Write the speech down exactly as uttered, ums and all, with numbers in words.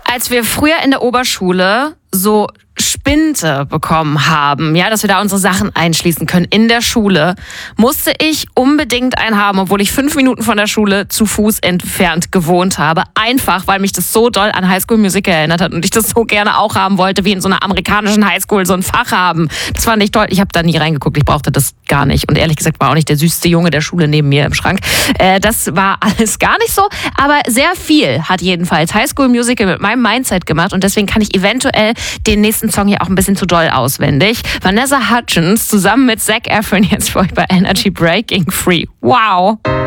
Als wir früher in der Oberschule so Spinte bekommen haben, ja, dass wir da unsere Sachen einschließen können in der Schule, musste ich unbedingt einen haben, obwohl ich fünf Minuten von der Schule zu Fuß entfernt gewohnt habe. Einfach, weil mich das so doll an High School Musical erinnert hat und ich das so gerne auch haben wollte, wie in so einer amerikanischen Highschool so ein Fach haben. Das fand ich toll. Ich habe da nie reingeguckt, ich brauchte das gar nicht. Und ehrlich gesagt war auch nicht der süßeste Junge der Schule neben mir im Schrank. Äh, das war alles gar nicht so, aber sehr viel hat jedenfalls High School Musical mit meinem Mindset gemacht und deswegen kann ich eventuell den nächsten Song hier auch ein bisschen zu doll auswendig. Vanessa Hudgens zusammen mit Zac Efron jetzt für euch bei Energy Breaking Free. Wow!